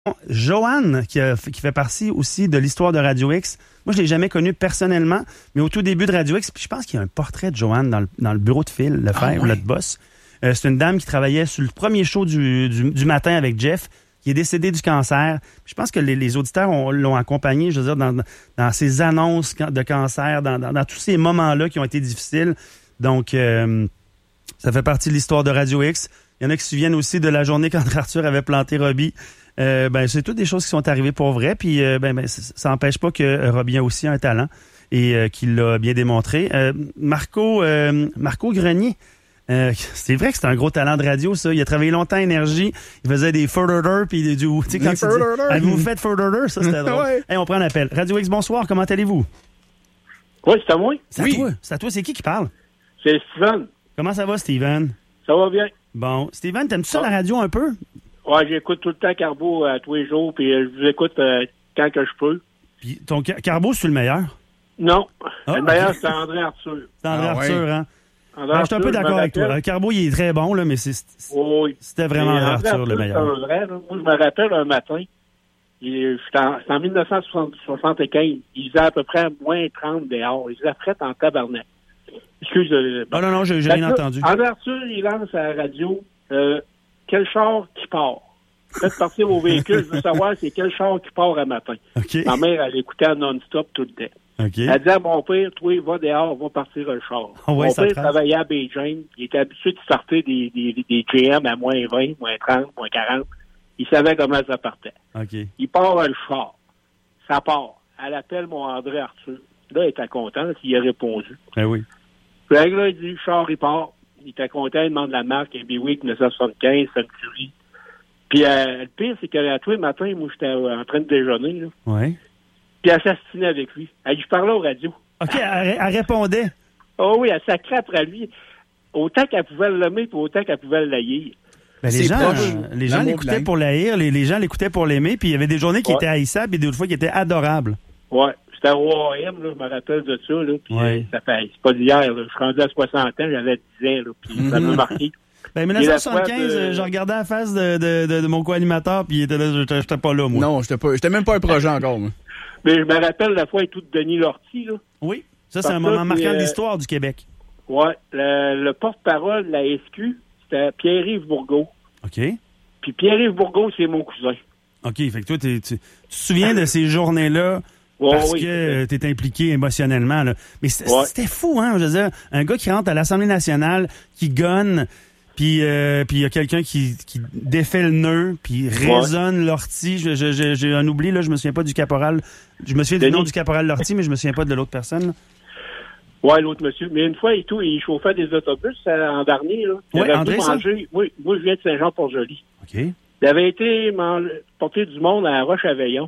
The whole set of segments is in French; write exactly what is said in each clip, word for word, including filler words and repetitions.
Joanne, qui, a, qui fait partie aussi de l'histoire de Radio X. Moi, je l'ai jamais connue personnellement, mais au tout début de Radio X, puis je pense qu'il y a un portrait de Joanne dans le, dans le bureau de Phil Lefebvre, ah ouais. notre boss. Euh, c'est une dame qui travaillait sur le premier show du, du, du matin avec Jeff, qui est décédée du cancer. Puis je pense que les, les auditeurs ont, l'ont accompagnée, je veux dire, dans, dans ces annonces de cancer, dans, dans, dans tous ces moments-là qui ont été difficiles. Donc, euh, ça fait partie de l'histoire de Radio X. Il y en a qui se souviennent aussi de la journée quand Arthur avait planté Robbie. Euh, ben, c'est toutes des choses qui sont arrivées pour vrai. Puis, euh, ben, ben, ça n'empêche pas que Robbie a aussi un talent et euh, qu'il l'a bien démontré. Euh, Marco, euh, Marco Grenier, euh, c'est vrai que c'est un gros talent de radio, ça. Il a travaillé longtemps à Énergie. Il faisait des further puis du, tu sais, quand tu dis, vous faites further, ça c'était drôle. Ouais. Hey, on prend l'appel. Radio X, bonsoir. Comment allez-vous? Oui, c'est à moi. C'est oui. à toi. C'est à toi. C'est qui qui parle? C'est Steven. Comment ça va, Steven? Ça va bien. Bon. Steven, t'aimes-tu ça, ah. la radio, un peu? Ouais, j'écoute tout le temps Carbo à tous les jours, puis je vous écoute euh, quand que je peux. Puis ton Carbo, c'est le meilleur? Non. Ah, le meilleur, okay. c'est André Arthur. C'est André ah, Arthur, ouais. hein? André Arthur, je suis un peu d'accord avec toi. Carbo, il est très bon, là, mais c'est, c'est, oui. c'était vraiment André Arthur, Arthur le meilleur. C'est vrai, là. Moi, je me rappelle un matin, il, en, c'est en dix-neuf cent soixante-quinze, il faisait à peu près moins trente dehors. Il faisait fret en tabarnak. Excuse. Euh, bon. Ah non, non, j'ai, j'ai rien entendu. André Arthur, il lance à la radio euh, quel char qui part. Faites partir vos véhicules, je veux savoir c'est quel char qui part à matin. Okay. Ma mère, elle écoutait non-stop tout le temps. Okay. Elle disait à mon père, toi, va dehors, va partir le char. Oh ouais, mon père trace. travaillait à Bay James, il était habitué de sortir des, des, des G M à moins vingt, moins trente, moins quarante. Il savait comment ça partait. Okay. Il part le char. Ça part. Elle appelle mon André Arthur. Là, il était content, il a répondu. Ben oui. Puis là, il dit, le char, il part. Il était content, il demande la marque, un Buick dix-neuf cent soixante-quinze, Century. Puis euh, le pire, c'est qu'à tous les matins, moi, j'étais en train de déjeuner. Là. Oui. Puis elle s'astinait avec lui. Elle lui parlait aux radios. OK, elle, elle répondait. Oh oui, elle sacrait après lui. Autant qu'elle pouvait l'aimer, puis autant qu'elle pouvait l'haïr. Ben, les, gens, euh, les gens l'écoutaient blanc. pour l'haïr, les, les gens l'écoutaient pour l'aimer, puis il y avait des journées qui ouais. étaient haïssables et d'autres fois qui étaient adorables. Ouais. C'était à O A M, là, je me rappelle de ça. Là, puis ouais. ça fait, c'est pas d'hier. Là. Je suis rendu à soixante ans, j'avais dix ans, là, puis mm-hmm. ça m'a marqué. Ben, dix-neuf cent soixante-quinze, de... je regardais la face de, de, de, de mon co-animateur, puis il était là, j'étais, j'étais pas là, moi. Non, j'étais pas, j'étais même pas un projet encore, moi. Mais je me rappelle la fois et tout de Denis Lortie, là. Oui, ça, c'est Parce un moment marquant euh... de l'histoire du Québec. Ouais, le, le porte-parole de la S Q, c'était Pierre-Yves Bourgault. OK. Puis Pierre-Yves Bourgault, c'est mon cousin. OK, fait que toi, tu, tu te souviens de ces journées-là ouais, parce oui, que tu es impliqué émotionnellement, là. Mais c'était, ouais. c'était fou, hein, je veux dire, un gars qui rentre à l'Assemblée nationale, qui gonne... Puis euh, puis il y a quelqu'un qui, qui défait le nœud, puis résonne ouais. l'ortie. Je, je, je, j'ai un oubli, là, je me souviens pas du caporal. Je me souviens Denis. du nom du caporal Lortie, mais je me souviens pas de l'autre personne. Oui, l'autre monsieur. Mais une fois et tout, il chauffait des autobus en dernier. Là. Oui, André, ça? Oui, moi, je viens de Saint-Jean-Port-Joli. OK. Il avait été man... porté du monde à Roche-Aveillon.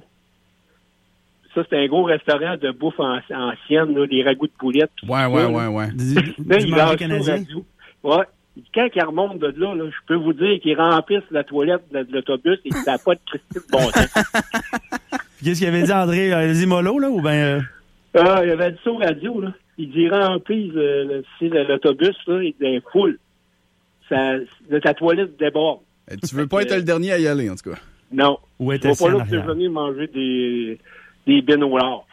Ça, c'était un gros restaurant de bouffe en... ancienne, là, des ragoûts de poulet. Ouais, ouais, ouais, ouais. Du, du manger canadien? Ouais. Quand il remonte de là, là, je peux vous dire qu'il remplisse la toilette de, de l'autobus et qu'il n'a pas de Christy de bon temps. Qu'est-ce qu'il avait dit, André? Il avait dit mollo, là, ou bien... Euh... Ah, il avait dit ça aux radios, là. Il dit remplisse euh, le, l'autobus, là, il dit full. Ça, ta toilette déborde. Et tu veux pas être le dernier à y aller, en tout cas. Non. Où était le pas là que venir manger des, des bines au lard.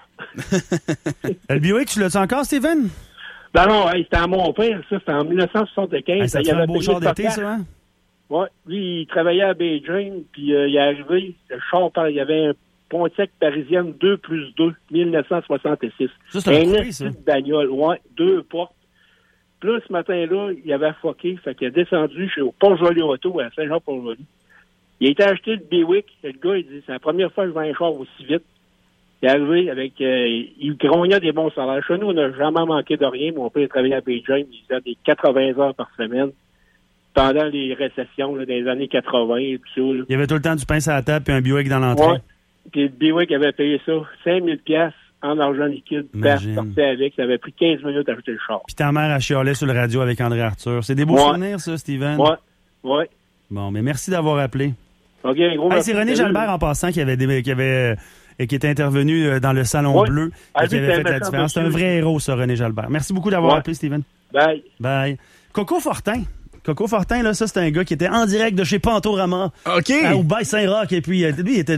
Le Buick, tu l'as-tu encore, Steven? Ben non, hey, c'était à mon père, ça, c'était en dix-neuf cent soixante-quinze. Hey, ça fait un beau char d'été, ça, hein? Oui, lui, il travaillait à Bay James, puis euh, il est arrivé, le char, il y avait un Pontiac Parisienne deux plus deux, dix-neuf cent soixante-six. Ça, c'est un coupé, ça? Un petite bagnole, ouais, deux portes. Puis là, ce matin-là, il avait foqué, fait qu'il a descendu chez au Port-Joli Auto, à Saint-Jean-Port-Joli. Il a été acheté le Buick, le gars, il dit, c'est la première fois que je vends un char aussi vite. Il est arrivé avec... Euh, il grognait des bons salaires. Chez nous, on n'a jamais manqué de rien. Mon père travaillait à Bay James. Il faisait des quatre-vingts heures par semaine pendant les récessions là, des années quatre-vingts et tout ça. Là. Il y avait tout le temps du pain sur la table puis un Buick dans l'entrée. Ouais. Puis le Buick avait payé ça cinq mille dollars en argent liquide. Père sortait avec. Ça avait pris quinze minutes à acheter le char. Puis ta mère a chialé sur le radio avec André Arthur. C'est des beaux ouais. souvenirs, ça, Steven? Oui, oui. Bon, mais merci d'avoir appelé. OK, un gros hey, merci. C'est René Jalbert, en passant, qui avait... Des, qui avait et qui était intervenu dans le Salon oui. Bleu ah, et qui avait fait la différence. C'est un vrai héros, ça, René Jalbert. Merci beaucoup d'avoir ouais. appelé, Steven. Bye. Bye. Coco Fortin. Coco Fortin, là, ça, c'était un gars qui était en direct de chez Pantorama. OK. Euh, au Baie-Saint-Roch. Et puis, euh, lui, il était